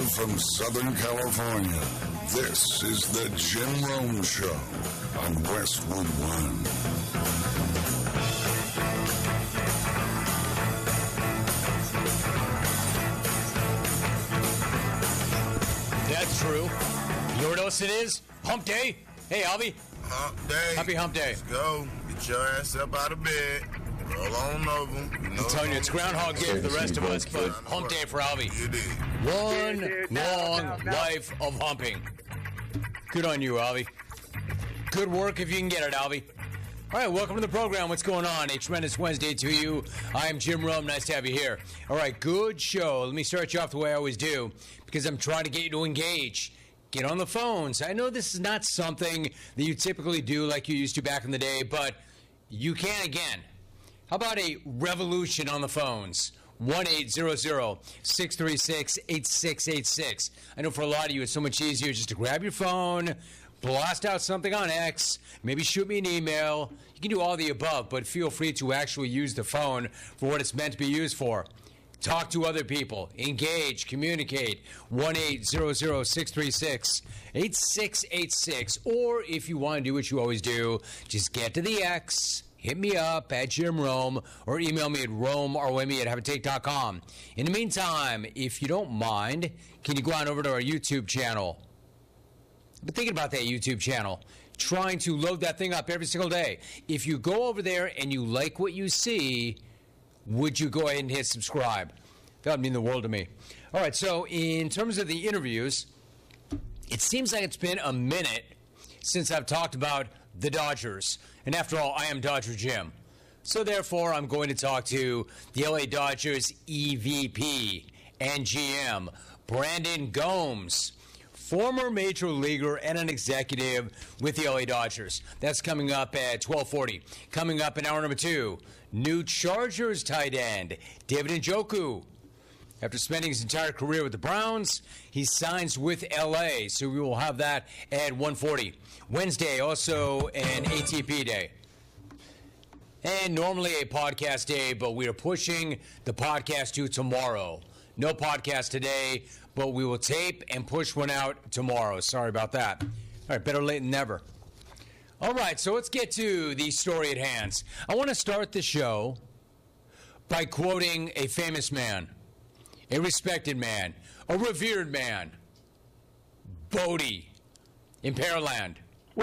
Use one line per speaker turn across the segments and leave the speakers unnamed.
Live from Southern California, this is the Jim Rome Show on Westwood One.
That's true. You know what else it is? Hump Day. Hey, Alvy.
Hump Day.
Happy Hump Day.
Let's go. Get your ass up out of bed. Roll on over.
I'm telling you, it's Groundhog Day for the rest of us, but Hump Day for Alvy. One long life of humping. Good on you, Alvy. Good work if you can get it, Alvy. All right, welcome to the program. What's going on? A tremendous Wednesday to you. I am Jim Rome. Nice to have you here. All right, good show. Let me start you off the way I always do, because I'm trying to get you to engage. Get on the phones. I know this is not something that you typically do like you used to back in the day, but you can again. How about a revolution on the phones? 1-800-636-8686. I know for a lot of you it's so much easier just to grab your phone, blast out something on X, maybe shoot me an email. You can do all the above, but feel free to actually use the phone for what it's meant to be used for. Talk to other people. Engage. Communicate. 1-800-636-8686. Or if you want to do what you always do, just get to the X. Hit me up at Jim Rome or email me at RomeRome@HaveATake.com. In the meantime, if you don't mind, can you go on over to our YouTube channel? I've been thinking about that YouTube channel, trying to load that thing up every single day. If you go over there and you like what you see, would you go ahead and hit subscribe? That would mean the world to me. All right, so in terms of the interviews, it seems like it's been a minute since I've talked about the Dodgers. And after all, I am Dodger Jim. So therefore, I'm going to talk to the LA Dodgers EVP and GM, Brandon Gomes, former major leaguer and an executive with the LA Dodgers. That's coming up at 12:40. Coming up in hour number 2, new Chargers tight end, David Njoku. After spending his entire career with the Browns, he signs with LA, so we will have that at 1:40. Wednesday, also an ATP day. And normally a podcast day, but we are pushing the podcast to tomorrow. No podcast today, but we will tape and push one out tomorrow. Sorry about that. All right, better late than never. All right, so let's get to the story at hand. I want to start the show by quoting a famous man, a respected man, a revered man, Bodie in Pearland.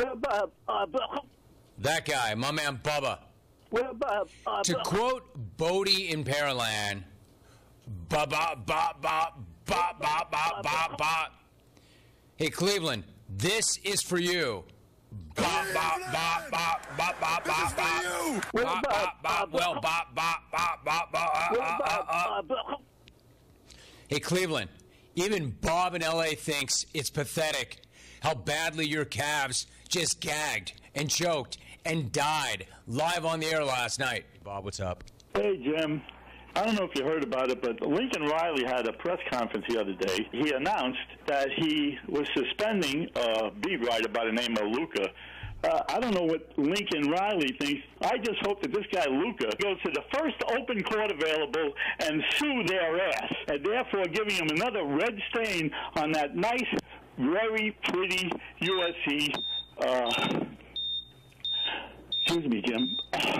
That guy, my man Bubba. To quote Bodie in Pearland, ba ba ba ba ba ba ba ba ba. Hey Cleveland, this is for you. Ba ba ba ba ba ba ba ba. Well, ba ba ba ba ba. Hey Cleveland, even Bob in LA thinks it's pathetic how badly your Cavs just gagged and choked and died live on the air last night. Bob, what's up?
Hey, Jim. I don't know if you heard about it, but Lincoln Riley had a press conference the other day. He announced that he was suspending a beat writer by the name of Luca. I don't know what Lincoln Riley thinks. I just hope that this guy, Luca, goes to the first open court available and sue their ass, and therefore giving him another red stain on that nice, very pretty USC, excuse me, Jim.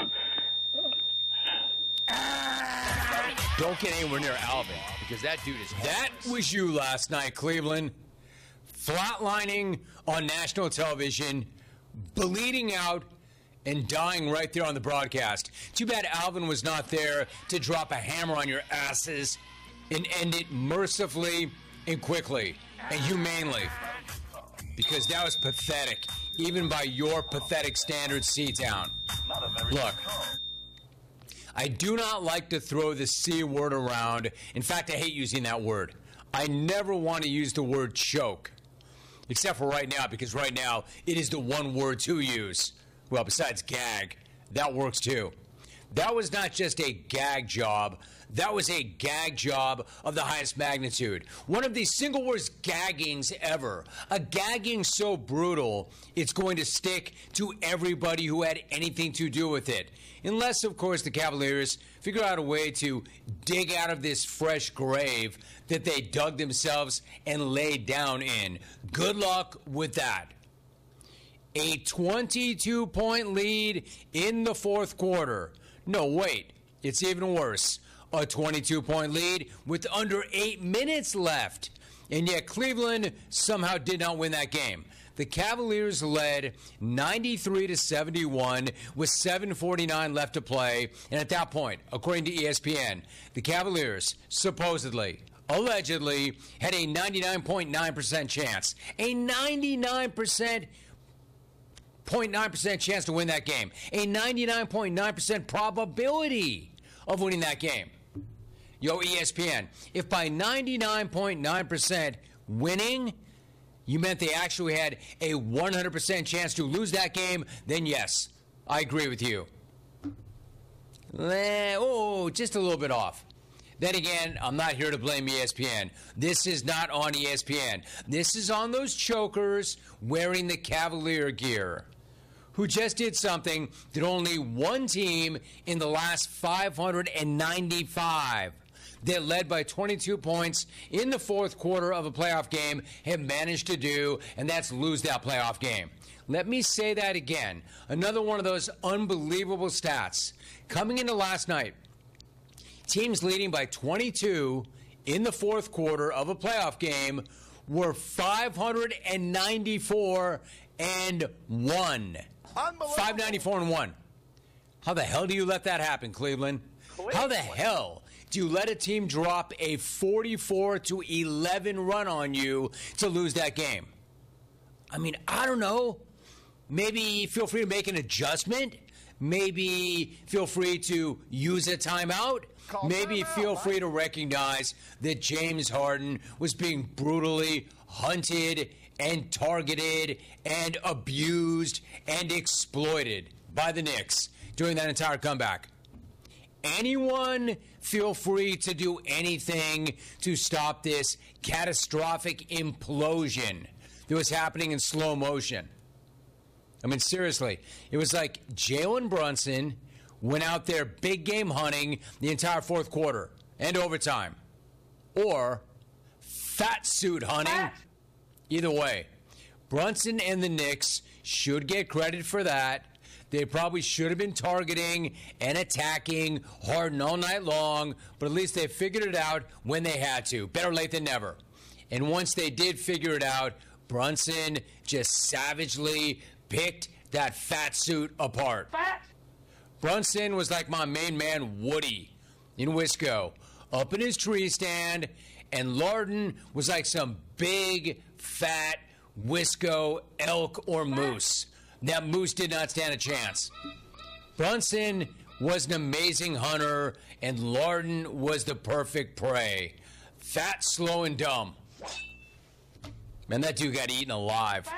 Don't get anywhere near Alvin, because that dude is... That was you last night, Cleveland. Flatlining on national television, bleeding out, and dying right there on the broadcast. Too bad Alvin was not there to drop a hammer on your asses and end it mercifully and quickly and humanely. Because that was pathetic, even by your pathetic standards, C-Town. Look, I do not like to throw the C word around. In fact, I hate using that word. I never want to use the word choke. Except for right now, because right now, it is the one word to use. Well, besides gag, that works too. That was not just a gag job. That was a gag job of the highest magnitude. One of the single worst gaggings ever. A gagging so brutal, it's going to stick to everybody who had anything to do with it. Unless, of course, the Cavaliers figure out a way to dig out of this fresh grave that they dug themselves and laid down in. Good luck with that. A 22-point lead in the fourth quarter. No, wait, it's even worse. A 22-point lead with under 8 minutes left. And yet Cleveland somehow did not win that game. The Cavaliers led 93-71 with 7:49 left to play. And at that point, according to ESPN, the Cavaliers supposedly, allegedly, had a 99.9% chance. A 99.9% chance to win that game. A 99.9% probability of winning that game. Yo, ESPN, if by 99.9% winning, you meant they actually had a 100% chance to lose that game, then yes, I agree with you. Just a little bit off. Then again, I'm not here to blame ESPN. This is not on ESPN. This is on those chokers wearing the Cavalier gear, who just did something that only one team in the last 595 that led by 22 points in the fourth quarter of a playoff game have managed to do, and that's lose that playoff game. Let me say that again. Another one of those unbelievable stats. Coming into last night, teams leading by 22 in the fourth quarter of a playoff game were 594 and 1. 594 and 1. How the hell do you let that happen, Cleveland? How the hell do you let a team drop a 44-11 run on you to lose that game? I mean, I don't know. Maybe feel free to make an adjustment. Maybe feel free to use a timeout. Maybe feel free to recognize that James Harden was being brutally hunted and targeted and abused and exploited by the Knicks during that entire comeback. Anyone feel free to do anything to stop this catastrophic implosion that was happening in slow motion. I mean, seriously, it was like Jalen Brunson went out there big game hunting the entire fourth quarter and overtime. Or fat suit hunting. Either way, Brunson and the Knicks should get credit for that. They probably should have been targeting and attacking Harden all night long, but at least they figured it out when they had to. Better late than never. And once they did figure it out, Brunson just savagely picked that fat suit apart. Brunson was like my main man Woody in Wisco, up in his tree stand, and Larden was like some big, fat Wisco elk or moose. That moose did not stand a chance. Brunson was an amazing hunter, and Larden was the perfect prey. Fat, slow, and dumb. Man, that dude got eaten alive.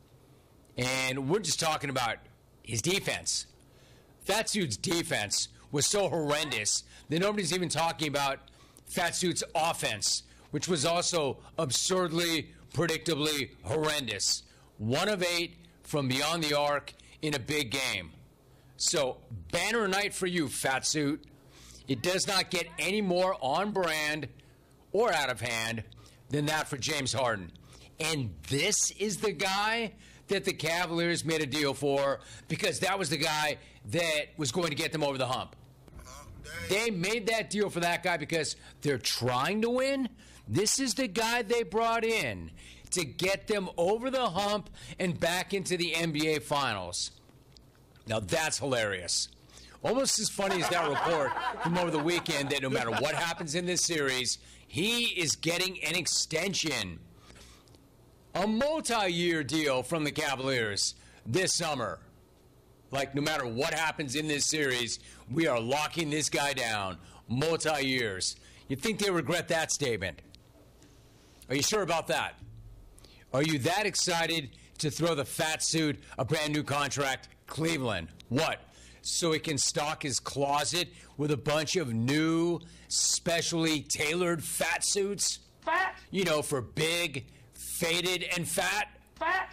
And we're just talking about his defense. Fat Suit's defense was so horrendous that nobody's even talking about Fat Suit's offense, which was also absurdly, predictably horrendous. 1 of 8 from beyond the arc in a big game. So, banner night for you, Fat Suit. It does not get any more on brand or out of hand than that for James Harden. And this is the guy that the Cavaliers made a deal for, because that was the guy that was going to get them over the hump. They made that deal for that guy because they're trying to win. This is the guy they brought in to get them over the hump and back into the NBA Finals. Now that's hilarious. Almost as funny as that report from over the weekend that no matter what happens in this series, he is getting an extension. A multi-year deal from the Cavaliers this summer. Like, no matter what happens in this series, we are locking this guy down. Multi-years. You'd think they regret that statement. Are you sure about that? Are you that excited to throw the Fat Suit a brand new contract? Cleveland. What? so he can stock his closet with a bunch of new, specially tailored fat suits?
Fat?
You know, for big, faded, and fat?
Fat?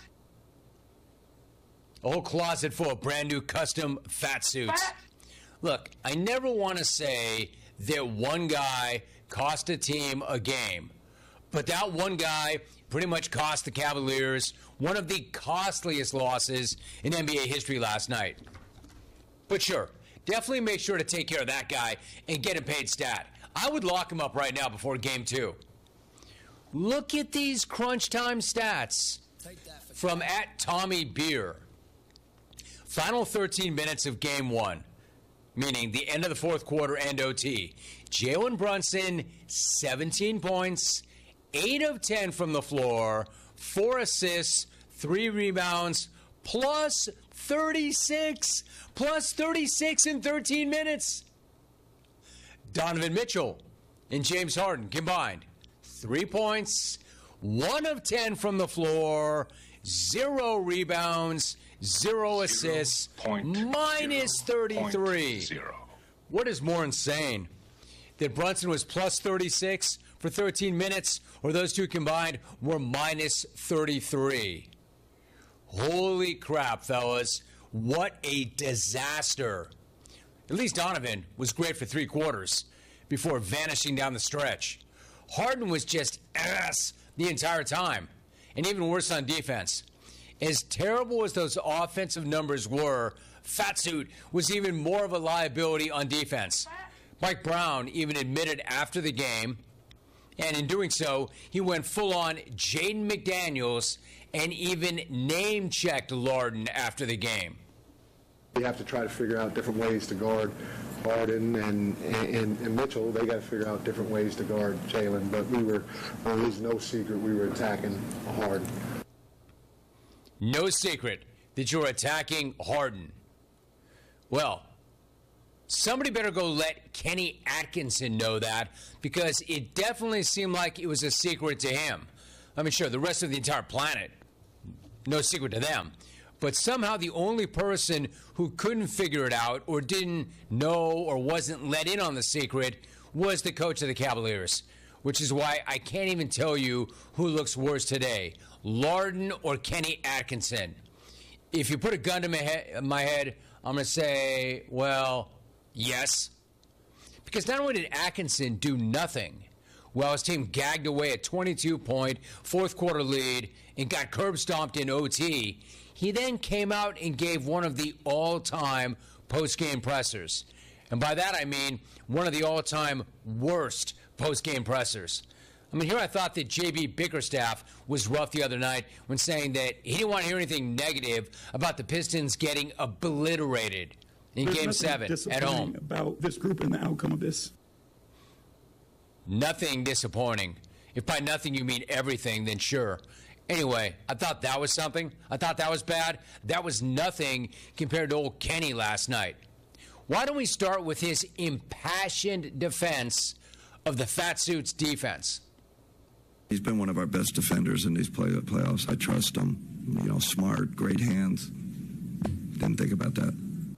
A whole closet full of brand new custom fat suits.
Fat?
Look, I never want to say that one guy cost a team a game, but that one guy pretty much cost the Cavaliers one of the costliest losses in NBA history last night. But sure, definitely make sure to take care of that guy and get him paid stat. I would lock him up right now before game 2. Look at these crunch time stats from @TommyBeer. Final 13 minutes of game 1, meaning the end of the fourth quarter and OT. Jalen Brunson, 17 points, 8 of 10 from the floor, 4 assists, 3 rebounds, plus 36 in 13 minutes. Donovan Mitchell and James Harden combined, 3 points, 1 of 10 from the floor, 0 rebounds, 0 assists, minus 33. What is more insane? That Brunson was plus 36 for 13 minutes, or those two combined were minus 33. Holy crap, fellas. What a disaster. At least Donovan was great for 3 quarters before vanishing down the stretch. Harden was just ass the entire time, and even worse on defense. As terrible as those offensive numbers were, Fatsuit was even more of a liability on defense. Mike Brown even admitted after the game, and in doing so, he went full-on Jaden McDaniels and even name-checked Larden after the game.
We have to try to figure out different ways to guard Harden and Mitchell. They got to figure out different ways to guard Jalen, but it was no secret we were attacking Harden.
No secret that you're attacking Harden. Well, somebody better go let Kenny Atkinson know that, because it definitely seemed like it was a secret to him. I mean, sure, the rest of the entire planet, no secret to them. But somehow the only person who couldn't figure it out or didn't know or wasn't let in on the secret was the coach of the Cavaliers, which is why I can't even tell you who looks worse today, Larden or Kenny Atkinson. If you put a gun to my head, I'm going to say, well, yes. Because not only did Atkinson do nothing while his team gagged away a 22-point fourth-quarter lead and got curb-stomped in OT, he then came out and gave one of the all-time post-game pressers. And by that I mean one of the all-time worst post-game pressers. I mean, here I thought that J.B. Bickerstaff was rough the other night when saying that he didn't want to hear anything negative about the Pistons getting obliterated in Game 7 at home.
About this group and the outcome of this.
Nothing disappointing. If by nothing you mean everything, then sure. Anyway, I thought that was something. I thought that was bad. That was nothing compared to old Kenny last night. Why don't we start with his impassioned defense of the Fat Suits defense?
He's been one of our best defenders in these playoffs. I trust him. Smart, great hands. Didn't think about that.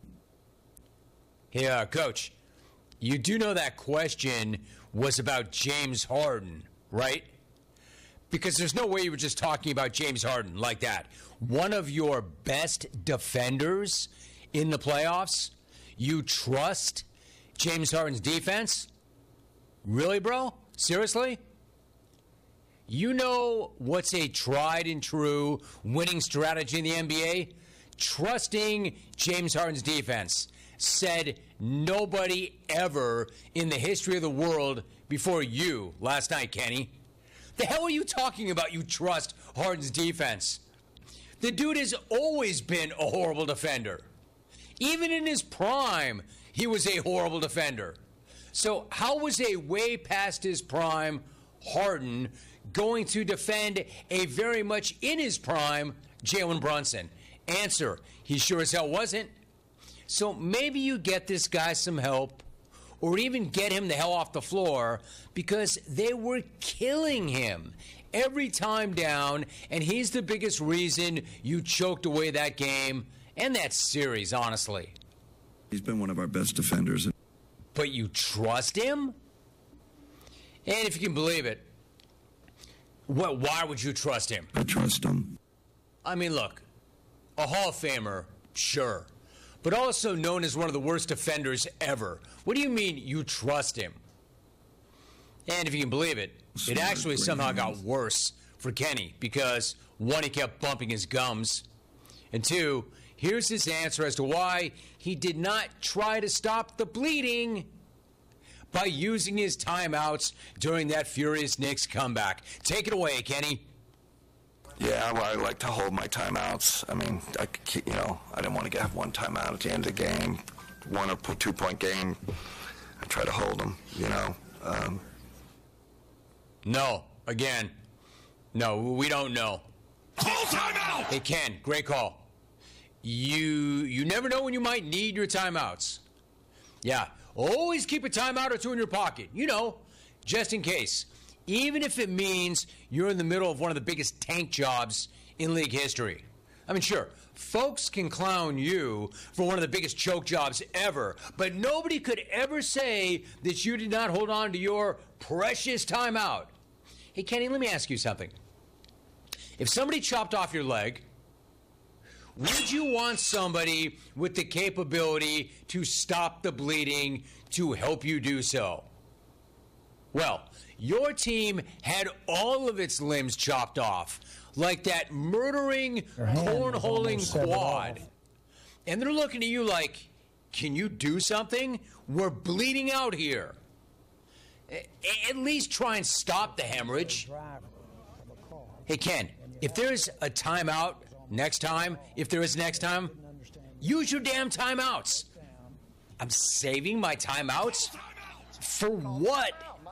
Yeah, Coach, you do know that question was about James Harden, right? Because there's no way you were just talking about James Harden like that. One of your best defenders in the playoffs? You trust James Harden's defense? Really, bro? Seriously? You know what's a tried and true winning strategy in the NBA? Trusting James Harden's defense. Said nobody ever in the history of the world before you last night, Kenny. The hell are you talking about, you trust Harden's defense? The dude has always been a horrible defender. Even in his prime, he was a horrible defender. So how was a way past his prime Harden going to defend a very much in his prime Jalen Brunson? Answer, he sure as hell wasn't. So maybe you get this guy some help, or even get him the hell off the floor, because they were killing him every time down, and he's the biggest reason you choked away that game and that series, honestly.
He's been one of our best defenders.
But you trust him? And if you can believe it, why would you trust him?
I trust him.
I mean, look, a Hall of Famer, sure, but also known as one of the worst defenders ever. What do you mean you trust him? And if you can believe it, it actually somehow got worse for Kenny because, one, he kept bumping his gums, and two, here's his answer as to why he did not try to stop the bleeding by using his timeouts during that furious Knicks comeback. Take it away, Kenny.
Yeah, well, I like to hold my timeouts. I mean, I didn't want to have one timeout at the end of the game, 1 or 2 point game. I try to hold them,
No, again, no, we don't know.
Call timeout!
Hey, Ken, great call. You never know when you might need your timeouts. Yeah, always keep a timeout or two in your pocket, just in case. Even if it means you're in the middle of one of the biggest tank jobs in league history. I mean, sure, folks can clown you for one of the biggest choke jobs ever, but nobody could ever say that you did not hold on to your precious timeout. Hey, Kenny, let me ask you something. If somebody chopped off your leg, would you want somebody with the capability to stop the bleeding to help you do so? Well, your team had all of its limbs chopped off, like that murdering, cornholing quad. And they're looking at you like, can you do something? We're bleeding out here. At least try and stop the hemorrhage. Hey, Ken, if there's a timeout next time, use your damn timeouts. I'm saving my timeouts? For what?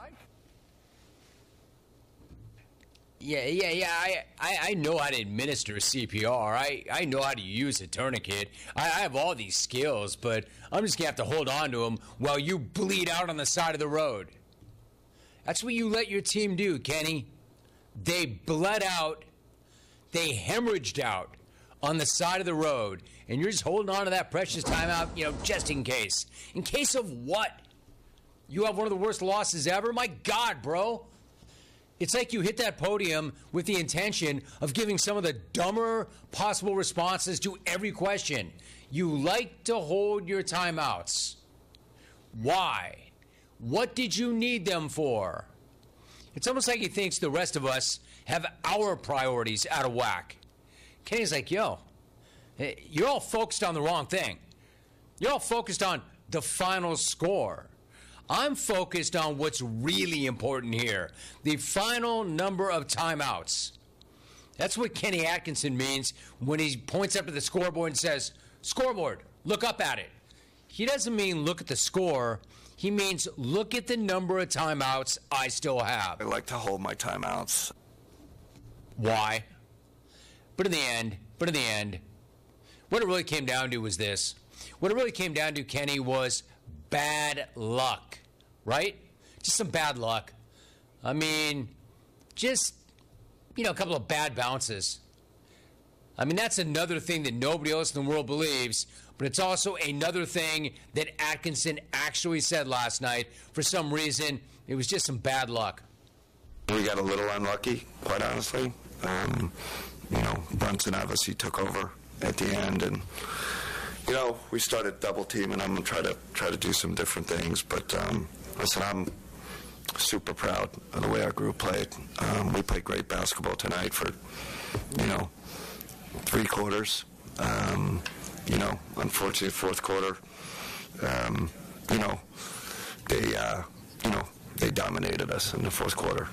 Yeah. I know how to administer CPR. I know how to use a tourniquet. I have all these skills, but I'm just going to have to hold on to them while you bleed out on the side of the road. That's what you let your team do, Kenny. They bled out. They hemorrhaged out on the side of the road, and you're just holding on to that precious timeout, just in case. In case of what? You have one of the worst losses ever? My God, bro. It's like you hit that podium with the intention of giving some of the dumber possible responses to every question. You like to hold your timeouts. Why? What did you need them for? It's almost like he thinks the rest of us have our priorities out of whack. Kenny's like, yo, you're all focused on the wrong thing. You're all focused on the final score. I'm focused on what's really important here, the final number of timeouts. That's what Kenny Atkinson means when he points up to the scoreboard and says, scoreboard, look up at it. He doesn't mean look at the score. He means look at the number of timeouts I still have.
I like to hold my timeouts.
Why? But in the end, what it really came down to was this. What it really came down to, Kenny, was bad luck, right? Just some bad luck. I mean, just, a couple of bad bounces. I mean, that's another thing that nobody else in the world believes, but it's also another thing that Atkinson actually said last night. For some reason, it was just some bad luck.
We got a little unlucky, quite honestly. Brunson obviously took over at the end, and we started double teaming them and try to do some different things. But listen, I'm super proud of the way our group played. We played great basketball tonight for 3 quarters. Unfortunately, fourth quarter, they dominated us in the fourth quarter.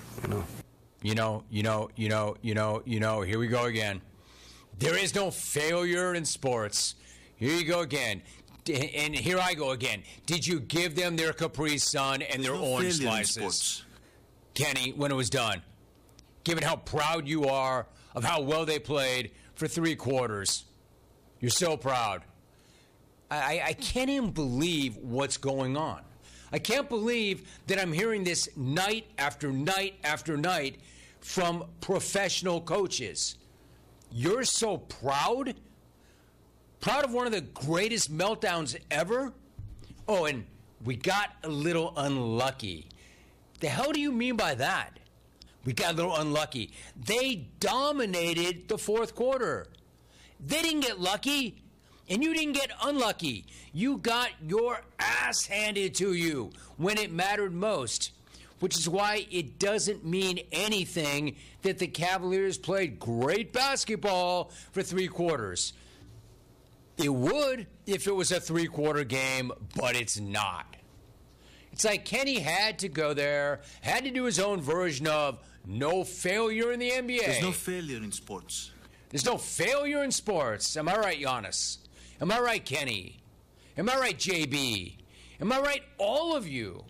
Here we go again. There is no failure in sports. Here you go again. And here I go again. Did you give them their Capri Sun and their orange slices? Kenny, when it was done, given how proud you are of how well they played for 3 quarters, you're so proud. I can't even believe what's going on. I can't believe that I'm hearing this night after night after night from professional coaches. You're so proud? Proud of one of the greatest meltdowns ever? Oh, and we got a little unlucky. The hell do you mean by that? We got a little unlucky. They dominated the fourth quarter. They didn't get lucky, and you didn't get unlucky. You got your ass handed to you when it mattered most, which is why it doesn't mean anything that the Cavaliers played great basketball for 3 quarters. It would if it was a 3-quarter game, but it's not. It's like Kenny had to go there, had to do his own version of no failure in the NBA.
There's no failure in sports.
There's no failure in sports. Am I right, Giannis? Am I right, Kenny? Am I right, JB? Am I right, all of you?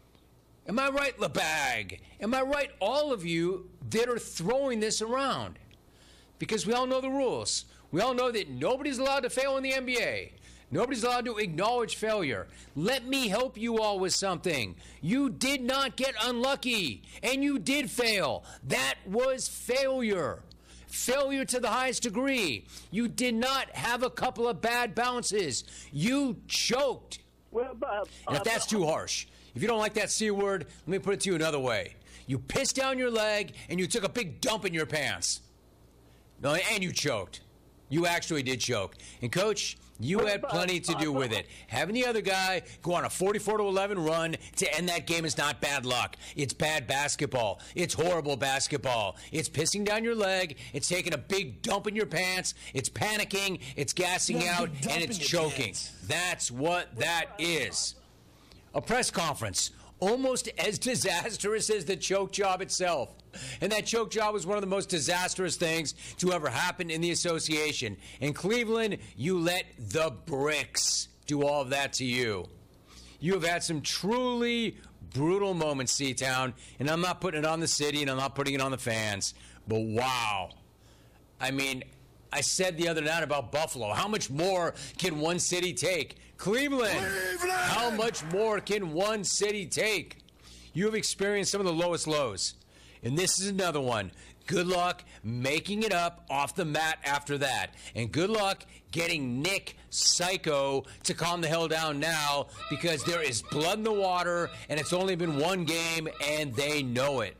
Am I right, LeBag? Am I right, all of you that are throwing this around? Because we all know the rules. We all know that nobody's allowed to fail in the NBA. Nobody's allowed to acknowledge failure. Let me help you all with something. You did not get unlucky, and you did fail. That was failure. Failure to the highest degree. You did not have a couple of bad bounces. You choked.
Well,
And if that's too harsh, if you don't like that C word, let me put it to you another way. You pissed down your leg, and you took a big dump in your pants. No, and you choked. You actually did choke. And, Coach, you had plenty to do with it. Having the other guy go on a 44-11 run to end that game is not bad luck. It's bad basketball. It's horrible basketball. It's pissing down your leg. It's taking a big dump in your pants. It's panicking. It's gassing out. And it's choking. That's what that is. A press conference. Almost as disastrous as the choke job itself. And that choke job was one of the most disastrous things to ever happen in the association. In Cleveland, you let the bricks do all of that to you. You have had some truly brutal moments, C-Town, and I'm not putting it on the city and I'm not putting it on the fans, but wow. I mean, I said the other night about Buffalo. How much more can one city take? Cleveland! How much more can one city take? You have experienced some of the lowest lows. And this is another one. Good luck making it up off the mat after that. And good luck getting Nick Psycho to calm the hell down now, because there is blood in the water and it's only been one game and they know it.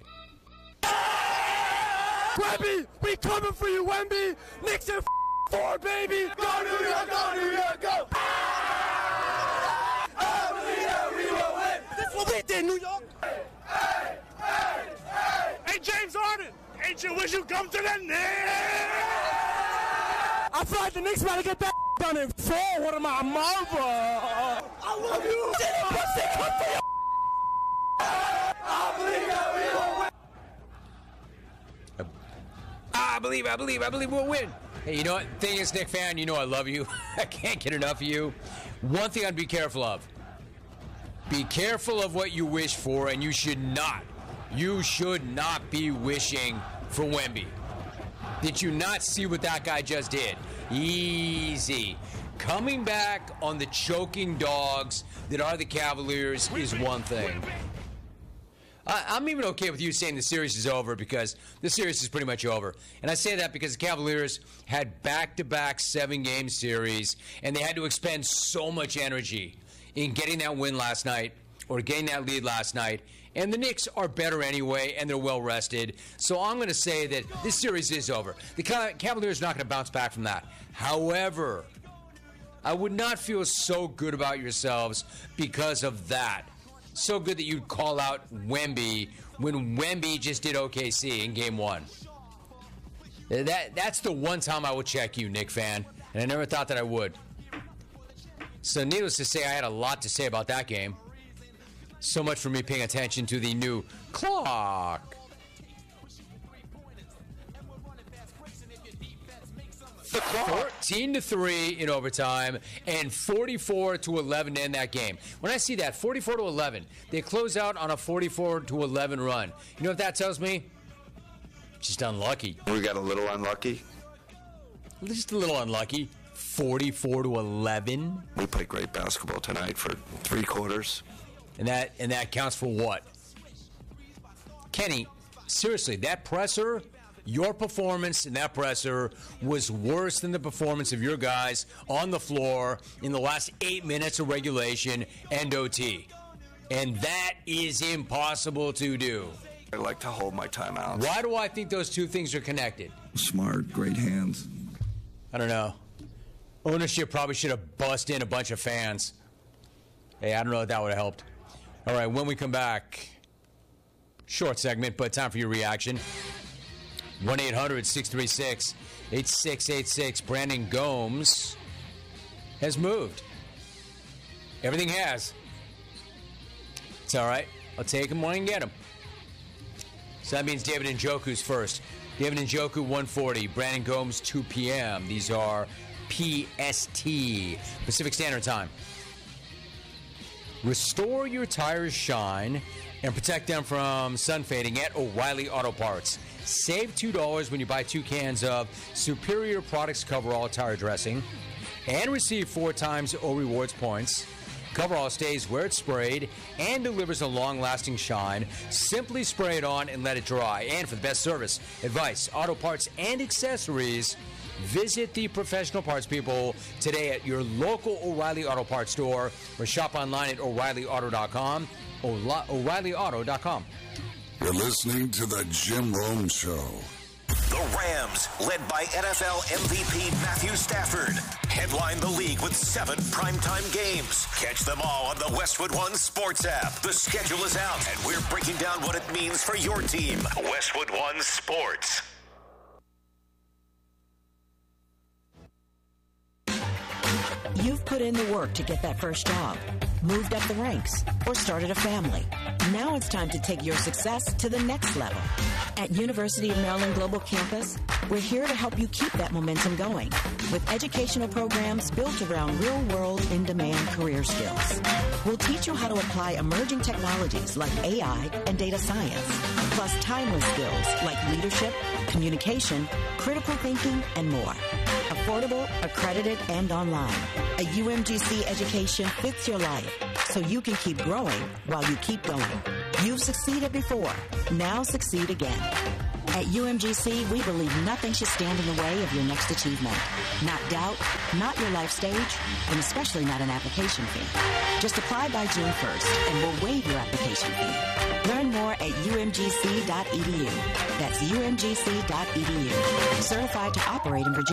Wemby, we coming for you, Wemby. Knicks in 4, baby. Go New York, go New York, go. I believe that we will win. That's what we did, New York. Hey, James Harden, ain't you wish you come to the Knicks? I feel like the Knicks about to get that done in 4. What am I, mother? I love you. I believe that we will win.
I believe we'll win. Hey, you know what? Thing is, Nick fan, you know I love you. I can't get enough of you. One thing I'd be careful of. Be careful of what you wish for, and you should not be wishing for Wemby. Did you not see what that guy just did? Easy. Coming back on the choking dogs that are the Cavaliers is one thing. I'm even okay with you saying the series is over, because the series is pretty much over. And I say that because the Cavaliers had back-to-back 7-game series, and they had to expend so much energy in getting that win last night, or getting that lead last night. And the Knicks are better anyway, and they're well-rested. So I'm going to say that this series is over. The Cavaliers are not going to bounce back from that. However, I would not feel so good about yourselves because of that. So good that you'd call out Wemby when Wemby just did OKC in Game 1. That's the one time I would check you, Knick fan, and I never thought that I would. So needless to say, I had a lot to say about that game. So much for me paying attention to the new clock. 14-3 in overtime and 44-11 to end that game. When I see that, 44-11, they close out on a 44-11 run. You know what that tells me? Just unlucky.
We got a little unlucky.
Just a little unlucky. 44-11.
We played great basketball tonight for 3 quarters.
And that counts for what? Kenny, seriously, that presser your performance in that presser was worse than the performance of your guys on the floor in the last 8 minutes of regulation and OT. And that is impossible to do.
I like to hold my timeouts.
Why do I think those two things are connected?
Smart, great hands.
I don't know. Ownership probably should have bussed in a bunch of fans. Hey, I don't know if that would have helped. All right, when we come back, short segment, but time for your reaction. 1-800-636-8686. Brandon Gomes has moved. Everything has. It's all right. I'll take him when I can get him. So that means David Njoku's first. David Njoku, 1:40. Brandon Gomes, 2 p.m. These are PST, Pacific Standard Time. Restore your tires' shine and protect them from sun fading at O'Reilly Auto Parts. Save $2 when you buy 2 cans of Superior Products Coverall tire dressing and receive 4 times O Rewards points. Coverall stays where it's sprayed and delivers a long-lasting shine. Simply spray it on and let it dry. And for the best service, advice, auto parts, and accessories, visit the professional parts people today at your local O'Reilly Auto Parts store or shop online at O'ReillyAuto.com. O'ReillyAuto.com.
You're listening to The Jim Rome Show.
The Rams, led by NFL MVP Matthew Stafford, headline the league with 7 primetime games. Catch them all on the Westwood One Sports app. The schedule is out, and we're breaking down what it means for your team. Westwood One Sports.
You've put in the work to get that first job, moved up the ranks, or started a family. Now it's time to take your success to the next level. At University of Maryland Global Campus, we're here to help you keep that momentum going with educational programs built around real-world, in-demand career skills. We'll teach you how to apply emerging technologies like AI and data science, plus timeless skills like leadership, communication, critical thinking, and more. Affordable, accredited, and online. A UMGC education fits your life, so you can keep growing while you keep going. You've succeeded before. Now succeed again. At UMGC, we believe nothing should stand in the way of your next achievement. Not doubt, not your life stage, and especially not an application fee. Just apply by June 1st, and we'll waive your application fee. Learn more at umgc.edu. That's umgc.edu. Certified to operate in Virginia.